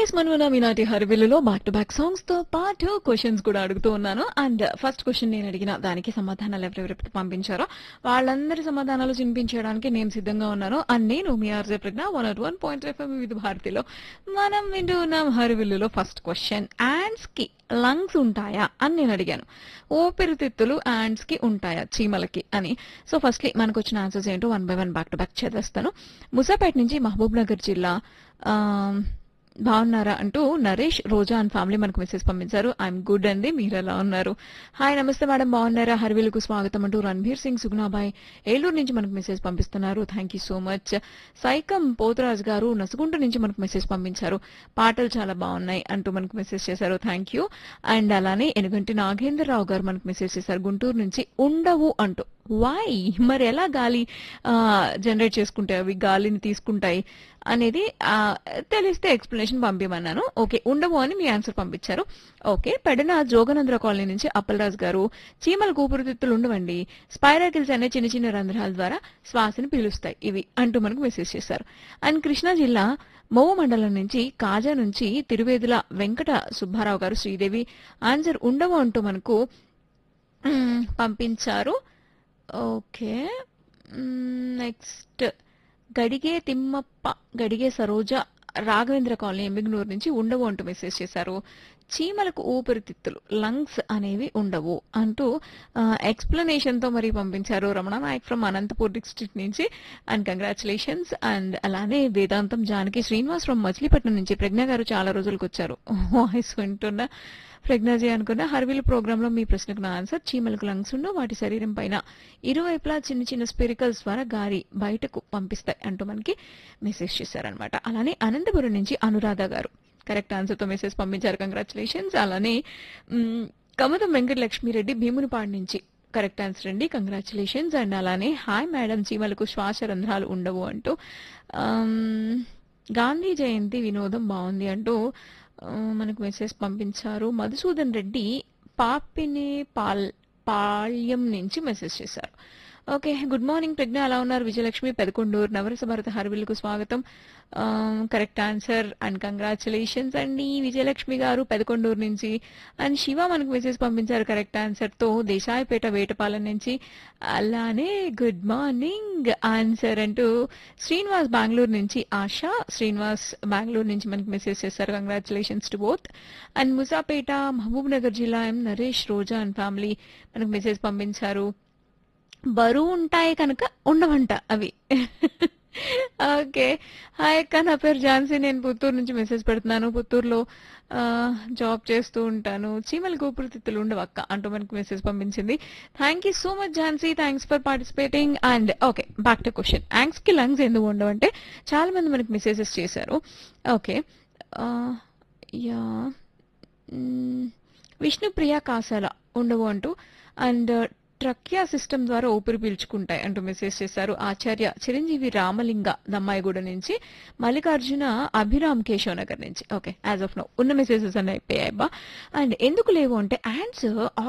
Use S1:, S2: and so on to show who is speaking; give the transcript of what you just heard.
S1: Yes మనమున్నాం ఈనాటి హరివిల్లులో back to back songs తో పాటు క్వశ్చన్స్ కూడా అడుగుతూ ఉన్నాను. అండ్ ఫస్ట్ క్వశ్చన్ నేను అడిగిన దానికి సమాధానాలు ఎవరెవరైతే పంపించారో వాళ్ళందరి సమాధానాలు వినిపించడానికి నేను సిద్ధంగా ఉన్నాను. అండ్ నేను మీ ఆర్జే ప్రజ్ఞ 101.5 వివిధ భారతిలో మనం వింటూ ఉన్నాం హరివిల్లులో. ఫస్ట్ క్వశ్చన్, యాండ్స్ కి లంగ్స్ ఉంటాయా అని నేను అడిగాను. ఊపిరితిత్తులు యాండ్స్ కి ఉంటాయా చీమలకి అని. సో ఫస్ట్లీ మనకు వచ్చిన ఆన్సర్స్ ఏంటో 1 by 1 back to back చదివేస్తాను. Moosapet నుంచి మహబూబ్ నగర్ జిల్లా బాగున్నారా అంటూ నరేష్ రోజా అండ్ ఫ్యామిలీ మనకు మెసేజ్ పంపించారు. ఐఎమ్ గుడ్ అండి, మీరు ఎలా ఉన్నారు? హాయ్ నమస్తే మేడం, బాగున్నారా? హర్వీలకు స్వాగతం అంటూ రణ్బీర్ సింగ్ సుగుణాబాయ్ ఏలూరు నుంచి మనకు మెసేజ్ పంపిస్తున్నారు. Thank you so much. Saikam Potharaj గారు నసుగుంట నుంచి మనకు మెసేజ్ పంపించారు. పాటలు చాలా బాగున్నాయి అంటూ మనకు మెసేజ్ చేశారు. Thank you. అండ్ అలానే ఎనుగంటి నాగేంద్రరావు గారు మనకు మెసేజ్ చేశారు గుంటూరు నుంచి. ఉండవు అంటూ. వై మరి ఎలా గాలి జనరేట్ చేసుకుంటాయి, అవి గాలిని తీసుకుంటాయి అనేది తెలిస్తే ఎక్స్ప్లెనేషన్ పంపించమన్నాను. ఓకే, ఉండవు అని మీ ఆన్సర్ పంపించారు. ఓకే, పెడన జోగనంద్ర కాలనీ నుంచి అప్పలరాజు గారు, చీమలకు ఊపిరితిత్తులు ఉండవండి, స్పైరాకిల్స్ అనే చిన్న చిన్న రంధ్రాల ద్వారా శ్వాసని పీలుస్తాయి ఇవి అంటూ మనకు మెసేజ్ చేశారు. అండ్ కృష్ణా జిల్లా మోవ మండలం నుంచి కాజా నుంచి తిరువేదుల వెంకట సుబ్బారావు గారు, శ్రీదేవి ఆన్సర్ ఉండవు అంటూ మనకు పంపించారు. Okay, next గడిగే Thimmappa, గడిగే Saroja Raghavendra colony Emmiganur నుంచి ఉండవు అంటూ మెసేజ్ చేశారు. చీమలకు ఊపిరితిత్తులు లంగ్స్ అనేవి ఉండవు అంటూ ఎక్స్ప్లెనేషన్ తో మరి పంపించారు. రమణ నాయక్ ఫ్రమ్ అనంతపూర్ డిస్ట్రిక్ట్ నుంచి. And congratulations. అండ్ అలానే వేదాంతం జానకి శ్రీనివాస్ ఫ్రమ్ మచిలీపట్నం నుంచి. ప్రజ్ఞ గారు చాలా రోజులకు వచ్చారు, వాయిస్ వింటున్నా ప్రజ్ఞాజీ అనుకున్న. హర్విల్ ప్రోగ్రామ్ లో మీ ప్రశ్నకు నా ఆన్సర్, చీమలకు లంగ్స్ ఉండవు, వాటి శరీరం పైన ఇరువైపులా చిన్న చిన్న స్పెరికల్స్ ద్వారా గాలి బయటకు పంపిస్తాయి అంటూ మనకి మెసేజ్ చేశారనమాట. అలానే అనంతపురం నుంచి అనురాధ గారు కరెక్ట్ ఆన్సర్ తో మెసేజ్ పంపించారు. కంగ్రాచులేషన్స్. అలానే కమతం వెంకట లక్ష్మీరెడ్డి భీమునిపాడు నుంచి కరెక్ట్ ఆన్సర్ అండి, కంగ్రాచులేషన్స్. అండ్ అలానే హాయ్ మేడం, చీమలకు శ్వాస రంధ్రాలు ఉండవు అంటూ గాంధీ జయంతి వినోదం బాగుంది అంటూ మనకు మెసేజ్ పంపించారు. మధుసూదన్ రెడ్డి పాపినే పాళ్యం నుంచి మెసేజ్ చేశారు. ఓకే, గుడ్ మార్నింగ్ ప్రజ్ఞ, ఎలా ఉన్నారు? విజయలక్ష్మి పెదకొండూరు నవరస భారత హర్విల్కు స్వాగతం. కరెక్ట్ ఆన్సర్ అండ్ కంగ్రాచులేషన్స్ అండి విజయలక్ష్మి గారు పెదకొండూరు నుంచి. అండ్ శివ మనకు మెసేజ్ పంపించారు కరెక్ట్ ఆన్సర్ తో దేశాయపేట వేటపాలెం నుంచి. అలానే గుడ్ మార్నింగ్ ఆన్సర్ అంటూ శ్రీనివాస్ బెంగళూరు నుంచి, ఆశా శ్రీనివాస్ బెంగళూరు నుంచి మనకు మెసేజ్ చేశారు. Congratulations to both. And Moosapet Mahabub Nagar జిల్లా ఎం నరేష్ రోజా అండ్ ఫ్యామిలీ మనకు మెసేజ్ పంపించారు. బరువు ఉంటాయి కనుక ఉండవంట అవి. ఓకే, హాయ్ అక్క, నా పేరు ఝాన్సీ, నేను పుత్తూరు నుంచి మెసేజ్ పెడుతున్నాను. పుత్తూరులో జాబ్ చేస్తూ ఉంటాను. చీమలకు ఊపిరితిత్తులు ఉండవు అక్క అంటూ మనకి మెసేజ్ పంపించింది. Thank you so much Jhansi, thanks for participating. And okay, back to question, angst కి లంగ్స్ ఎందుకు ఉండవు అంటే చాలా మంది మనకి మెసేజెస్ చేశారు. ఓకే, యా విష్ణుప్రియ కాసాల ఉండవు అంటూ. అండ్ ట్రక్యా సిస్టమ్ ద్వారా ఊపిరి పీల్చుకుంటాయి అంటూ మెసేజ్ చేశారు. ఆచార్య చిరంజీవి రామలింగ దమ్మాయిగూడ నుంచి. మల్లికార్జున అభిరామ్ కేశవ్ నగర్ నుంచి. ఓకే, యాజ్ ఆఫ్ నో ఉన్న మెసేజెస్ అన్నీ అయిపోయాయి బా. అండ్ ఎందుకు లేవు అంటే యాండ్స్